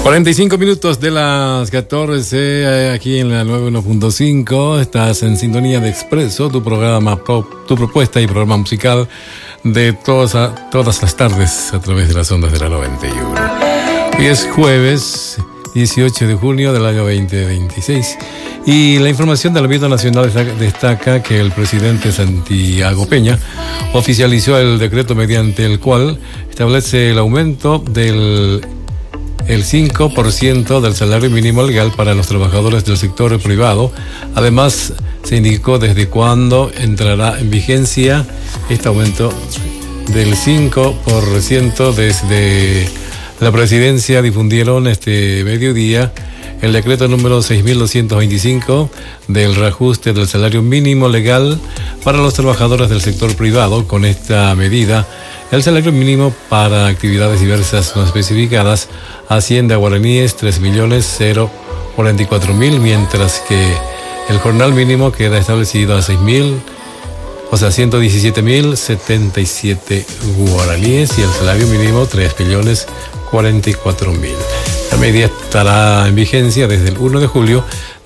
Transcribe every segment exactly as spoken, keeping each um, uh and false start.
cuarenta y cinco minutos de las catorce, aquí en la noventa y uno punto cinco. Estás en sintonía de Expreso, tu programa pop, tu propuesta y programa musical de todas, a, todas las tardes a través de las ondas de la noventa y uno. Hoy es jueves dieciocho de junio del año veinte veintiséis. Y la información del ámbito nacional destaca que el presidente Santiago Peña oficializó el decreto mediante el cual establece el aumento del el cinco por ciento del salario mínimo legal para los trabajadores del sector privado. Además, se indicó desde cuándo entrará en vigencia este aumento del cinco por ciento. Desde la presidencia difundieron este mediodía el decreto número seis mil doscientos veinticinco del reajuste del salario mínimo legal para los trabajadores del sector privado. Con esta medida, el salario mínimo para actividades diversas no especificadas asciende a guaraníes tres millones cuarenta y cuatro mil, mientras que el jornal mínimo queda establecido a seis mil, o sea, ciento diecisiete mil setenta y siete guaraníes, y el salario mínimo tres millones cuarenta y cuatro mil. La medida estará en vigencia desde el primero de julio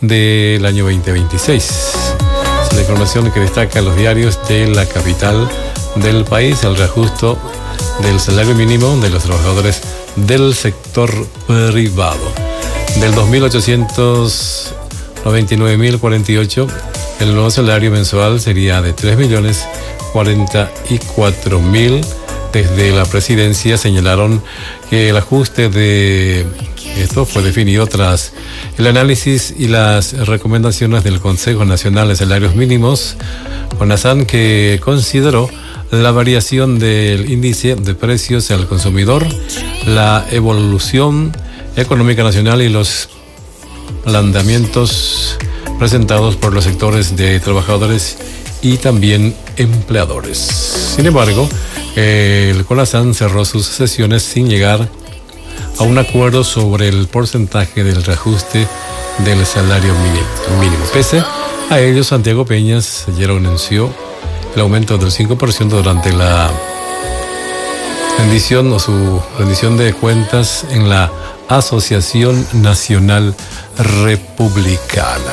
del año veinte veintiséis. Es la información que destacan los diarios de la capital del país: el reajuste del salario mínimo de los trabajadores del sector privado. Del dos mil ochocientos noventa y nueve mil cuarenta y ocho, el nuevo salario mensual sería de tres millones cuarenta y cuatro mil. Desde la presidencia señalaron que el ajuste de esto fue definido tras el análisis y las recomendaciones del Consejo Nacional de Salarios Mínimos, CONASAN, que consideró la variación del índice de precios al consumidor, la evolución económica nacional y los planteamientos presentados por los sectores de trabajadores y también empleadores. Sin embargo, el CONASAN cerró sus sesiones sin llegar a un acuerdo sobre el porcentaje del reajuste del salario mínimo. Pese a ello, Santiago Peña ayer anunció el aumento del cinco por ciento durante la rendición o su rendición de cuentas en la Asociación Nacional Republicana.